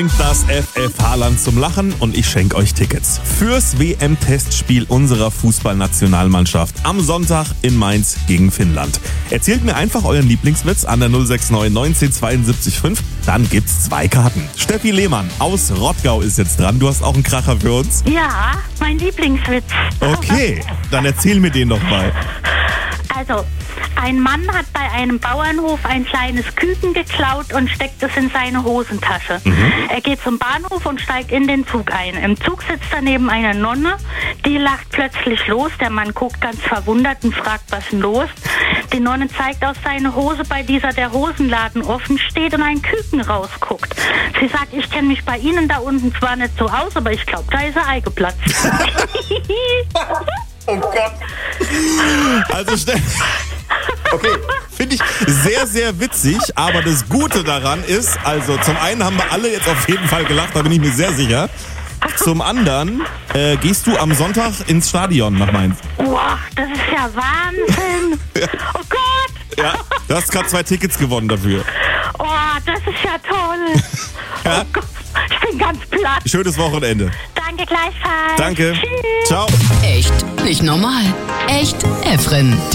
Das FF-Haaland zum Lachen und ich schenke euch Tickets fürs WM-Testspiel unserer Fußballnationalmannschaft am Sonntag in Mainz gegen Finnland. Erzählt mir einfach euren Lieblingswitz an der 069 19 72 5, dann gibt's 2 Karten. Steffi Lehmann aus Rottgau ist jetzt dran. Du hast auch einen Kracher für uns? Ja, mein Lieblingswitz. Okay, dann erzähl mir den doch mal. Also, ein Mann hat bei einem Bauernhof ein kleines Küken geklaut und steckt es in seine Hosentasche. Er geht zum Bahnhof und steigt in den Zug ein. Im Zug sitzt daneben eine Nonne, die lacht plötzlich los. Der Mann guckt ganz verwundert und fragt, was denn los? Die Nonne zeigt aus seiner Hose, bei dieser der Hosenladen offen steht und ein Küken rausguckt. Sie sagt, ich kenne mich bei Ihnen da unten zwar nicht so aus, aber ich glaube, da ist ein Ei geplatzt. Oh Gott. Also okay, finde ich sehr, sehr witzig, aber das Gute daran ist, also zum einen haben wir alle jetzt auf jeden Fall gelacht, da bin ich mir sehr sicher. Zum anderen gehst du am Sonntag ins Stadion nach Mainz. Boah, das ist ja Wahnsinn. Oh Gott. Ja, du hast gerade 2 Tickets gewonnen dafür. Oh, das ist ja toll. Ja. Oh Gott, ich bin ganz platt. Schönes Wochenende. Danke gleichfalls. Danke. Tschüss. Ciao. Echt nicht normal. Echt Efren.